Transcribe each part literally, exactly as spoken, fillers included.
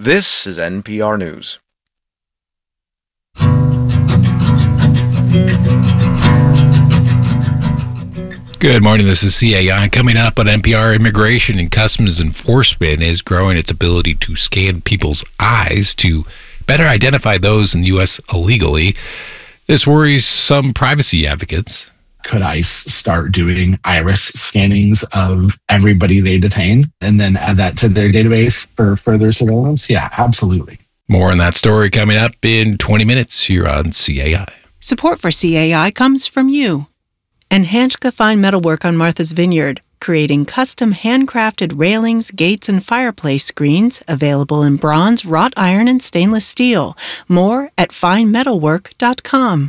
This is N P R News. Good morning, this is C A I. Coming up on N P R, Immigration and Customs Enforcement is growing its ability to scan people's eyes to better identify those in the U S illegally. This worries some privacy advocates. Could ICE start doing iris scannings of everybody they detain and then add that to their database for further surveillance? Yeah, absolutely. More on that story coming up in twenty minutes here on C A I. Support for C A I comes from you. And Hanchka Fine Metalwork on Martha's Vineyard, creating custom handcrafted railings, gates, and fireplace screens available in bronze, wrought iron, and stainless steel. More at fine metalwork dot com.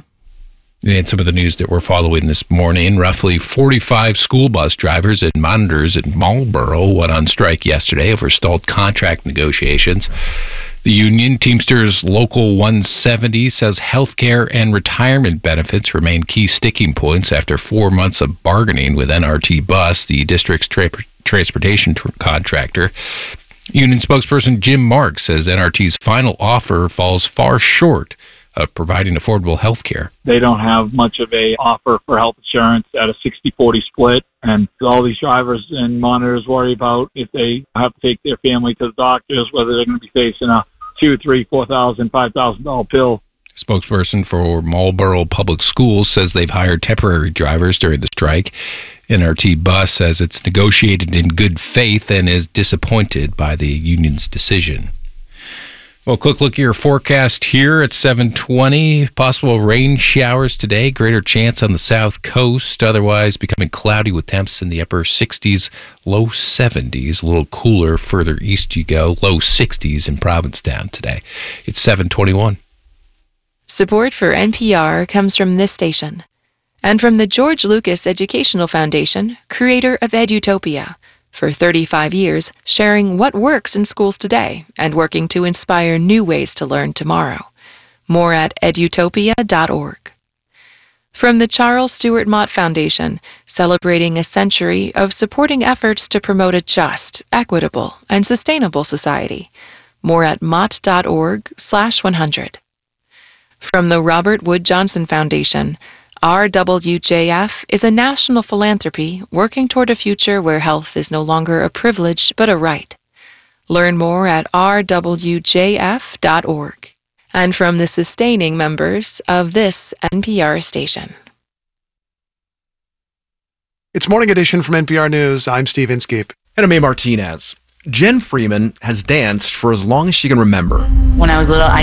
And some of the news that we're following this morning, roughly forty-five school bus drivers and monitors in Marlboro went on strike yesterday over stalled contract negotiations. The union, Teamsters Local one seventy, says health care and retirement benefits remain key sticking points after four months of bargaining with N R T Bus, the district's tra- transportation tr- contractor. Union spokesperson Jim Marks says N R T's final offer falls far short of providing affordable health care. They don't have much of a offer for health insurance at a sixty forty split, and all these drivers and monitors worry about if they have to take their family to the doctors, whether they're going to be facing a two, three, four thousand, five thousand dollar bill. Spokesperson for Marlboro Public Schools says they've hired temporary drivers during the strike. N R T Bus says it's negotiated in good faith and is disappointed by the union's decision. Well, quick look at your forecast here at seven twenty. Possible rain showers today. Greater chance on the south coast. Otherwise, becoming cloudy with temps in the upper sixties, low seventies. A little cooler further east you go. Low sixties in Provincetown today. It's seven twenty-one. Support for N P R comes from this station and from the George Lucas Educational Foundation, creator of Edutopia. For thirty-five years, sharing what works in schools today and working to inspire new ways to learn tomorrow. More at edutopia dot org. From the Charles Stewart Mott Foundation, celebrating a century of supporting efforts to promote a just, equitable, and sustainable society. More at mott dot org slash one hundred. From the Robert Wood Johnson Foundation, R W J F is a national philanthropy working toward a future where health is no longer a privilege but a right. Learn more at r w j f dot org. And from the sustaining members of this N P R station. It's Morning Edition from N P R News. I'm Steve Inskeep. And I'm A. Martinez. Jen Freeman has danced for as long as she can remember. When I was little, I